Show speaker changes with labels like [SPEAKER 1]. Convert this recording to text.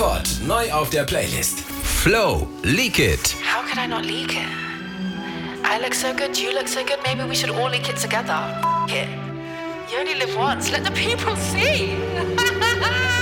[SPEAKER 1] Sofort neu auf der Playlist. Flow, Leak It.
[SPEAKER 2] How could I not leak it? I look so good, you look so good, maybe we should all leak it together. F it. You only live once, let the people see.